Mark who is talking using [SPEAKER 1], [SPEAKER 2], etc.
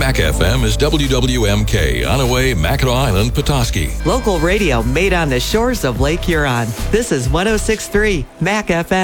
[SPEAKER 1] Mac FM is WWMK, Onaway, Mackinac Island, Petoskey.
[SPEAKER 2] Local radio made on the shores of Lake Huron. This is 106.3 Mac FM.